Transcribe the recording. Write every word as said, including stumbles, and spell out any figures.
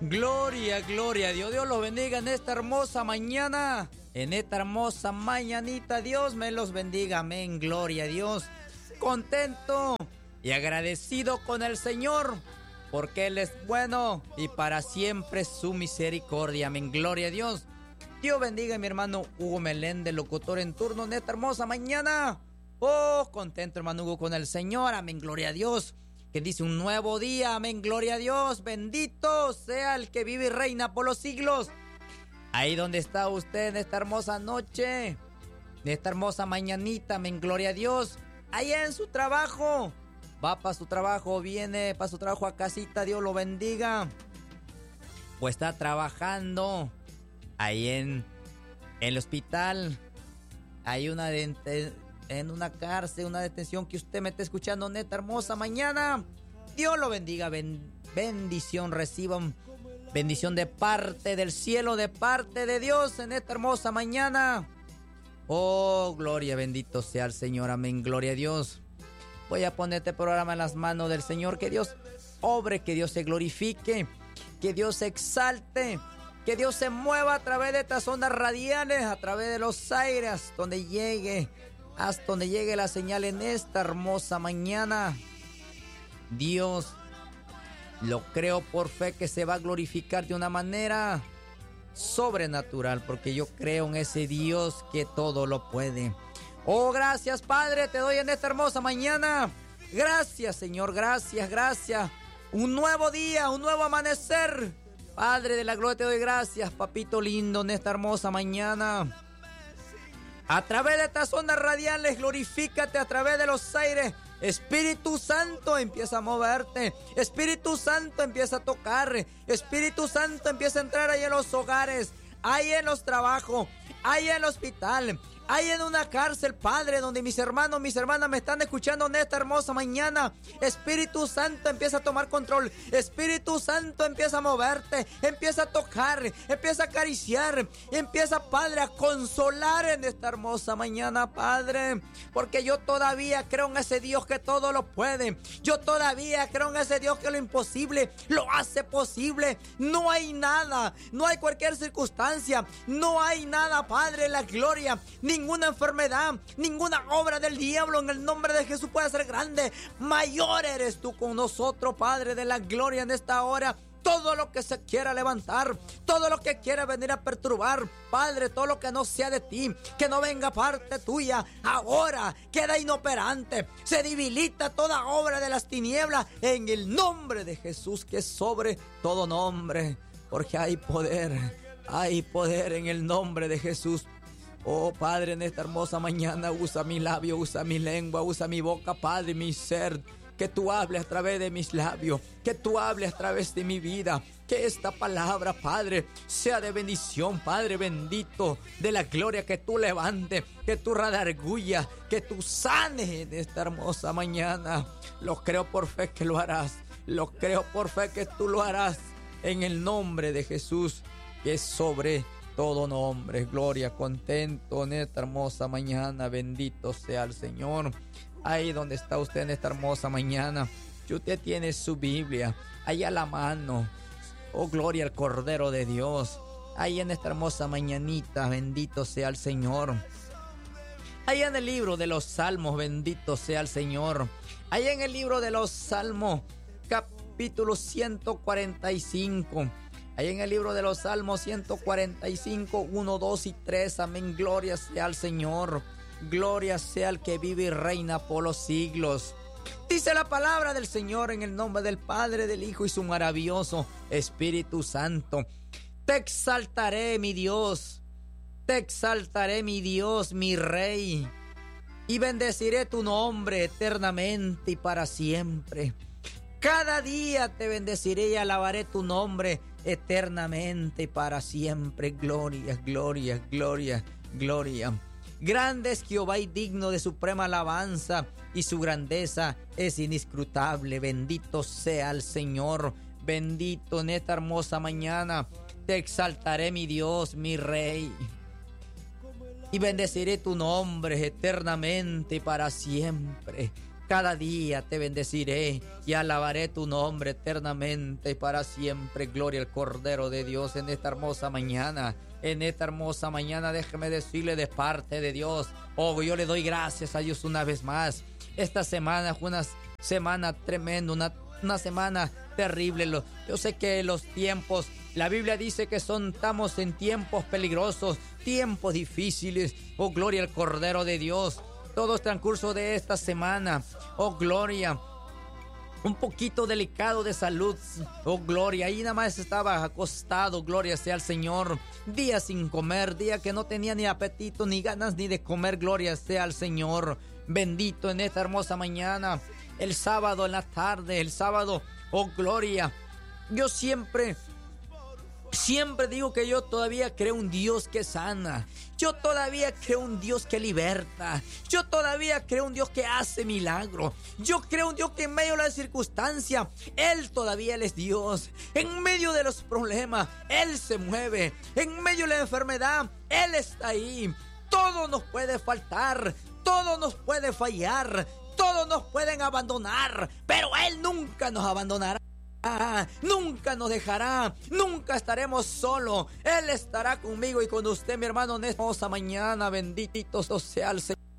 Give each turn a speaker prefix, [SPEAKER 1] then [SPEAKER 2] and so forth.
[SPEAKER 1] Gloria, gloria a Dios. Dios los bendiga en esta hermosa mañana. En esta hermosa mañanita. Dios me los bendiga. Amén. Gloria a Dios. Contento y agradecido con el Señor, porque Él es bueno y para siempre su misericordia. Amén. Gloria a Dios. Dios bendiga a mi hermano Hugo Meléndez, locutor en turno en esta hermosa mañana. Oh, contento, hermano Hugo, con el Señor. Amén. Gloria a Dios. Que dice un nuevo día. Amén. Gloria a Dios. Bendito sea el que vive y reina por los siglos. Ahí donde está usted en esta hermosa noche, en esta hermosa mañanita. Amén. Gloria a Dios. Allá en su trabajo. Va para su trabajo, viene para su trabajo a casita. Dios lo bendiga. O está trabajando ahí en, en el hospital. Hay una de... en una cárcel, una detención, que usted me está escuchando en esta hermosa mañana. Dios lo bendiga. Ben, bendición, reciban bendición de parte del cielo, de parte de Dios en esta hermosa mañana. Oh, gloria, bendito sea el Señor. Amén, gloria a Dios. Voy a poner este programa en las manos del Señor. Que Dios obre, que Dios se glorifique, que Dios se exalte, que Dios se mueva a través de estas ondas radiales, a través de los aires, donde llegue, hasta donde llegue la señal en esta hermosa mañana. Dios, lo creo por fe que se va a glorificar de una manera sobrenatural, porque yo creo en ese Dios que todo lo puede. Oh, gracias, Padre, te doy en esta hermosa mañana. Gracias, Señor, gracias, gracias. Un nuevo día, un nuevo amanecer. Padre de la gloria, te doy gracias, papito lindo, en esta hermosa mañana. A través de estas ondas radiales, glorifícate a través de los aires. Espíritu Santo, empieza a moverte. Espíritu Santo, empieza a tocar. Espíritu Santo, empieza a entrar ahí en los hogares, ahí en los trabajos, ahí en el hospital, ahí en una cárcel, Padre, donde mis hermanos, mis hermanas me están escuchando en esta hermosa mañana. Espíritu Santo, empieza a tomar control. Espíritu Santo, empieza a moverte, empieza a tocar, empieza a acariciar, empieza, Padre, a consolar en esta hermosa mañana, Padre, porque yo todavía creo en ese Dios que todo lo puede. Yo todavía creo en ese Dios que lo imposible lo hace posible. No hay nada, no hay cualquier circunstancia, no hay nada, Padre, la gloria, ninguna enfermedad, ninguna obra del diablo en el nombre de Jesús puede ser grande. Mayor eres tú con nosotros, Padre de la gloria, en esta hora. Todo lo que se quiera levantar, todo lo que quiera venir a perturbar, Padre, todo lo que no sea de ti, que no venga parte tuya, ahora queda inoperante. Se debilita toda obra de las tinieblas en el nombre de Jesús, que es sobre todo nombre, porque hay poder, hay poder en el nombre de Jesús. Oh, Padre, en esta hermosa mañana usa mi labio, usa mi lengua, usa mi boca, Padre, mi ser. Que tú hables a través de mis labios, que tú hables a través de mi vida. Que esta palabra, Padre, sea de bendición, Padre bendito, de la gloria, que tú levantes, que tú redargullas, que tú sanes en esta hermosa mañana. Lo creo por fe que lo harás, lo creo por fe que tú lo harás, en el nombre de Jesús, que es sobre todo nombre. Gloria, contento en esta hermosa mañana, bendito sea el Señor. Ahí donde está usted en esta hermosa mañana, si usted tiene su Biblia ahí a la mano, oh, gloria al Cordero de Dios. Ahí en esta hermosa mañanita, bendito sea el Señor. Ahí en el libro de los Salmos, bendito sea el Señor. Ahí en el libro de los Salmos, capítulo ciento cuarenta y cinco. Ahí en el libro de los Salmos ciento cuarenta y cinco, uno, dos y tres. Amén, gloria sea al Señor. Gloria sea el que vive y reina por los siglos. Dice la palabra del Señor en el nombre del Padre, del Hijo y su maravilloso Espíritu Santo. Te exaltaré, mi Dios. Te exaltaré, mi Dios, mi Rey. Y bendeciré tu nombre eternamente y para siempre. Cada día te bendeciré y alabaré tu nombre eternamente y para siempre. Gloria, gloria, gloria, gloria. Grande es Jehová y digno de suprema alabanza, y su grandeza es inescrutable. Bendito sea el Señor, bendito en esta hermosa mañana. Te exaltaré, mi Dios, mi Rey, y bendeciré tu nombre eternamente y para siempre. Cada día te bendeciré y alabaré tu nombre eternamente y para siempre. Gloria al Cordero de Dios en esta hermosa mañana. En esta hermosa mañana déjeme decirle de parte de Dios. Oh, yo le doy gracias a Dios una vez más. Esta semana fue una semana tremenda, una, una semana terrible. Yo sé que los tiempos, la Biblia dice que son, estamos en tiempos peligrosos, tiempos difíciles. Oh, gloria al Cordero de Dios. Todo el transcurso de esta semana, oh gloria, un poquito delicado de salud, oh gloria, ahí nada más estaba acostado, gloria sea al Señor, día sin comer, día que no tenía ni apetito, ni ganas ni de comer, gloria sea al Señor, bendito en esta hermosa mañana, el sábado en la tarde, el sábado, oh gloria, yo siempre... Siempre digo que yo todavía creo un Dios que sana. Yo todavía creo un Dios que liberta. Yo todavía creo un Dios que hace milagro. Yo creo un Dios que en medio de la circunstancia, Él todavía Él es Dios. En medio de los problemas, Él se mueve. En medio de la enfermedad, Él está ahí. Todo nos puede faltar. Todo nos puede fallar. Todos nos pueden abandonar. Pero Él nunca nos abandonará. Ah, nunca nos dejará, nunca estaremos solos. Él estará conmigo y con usted, mi hermano, en esta hermosa mañana. Bendito sea el Señor.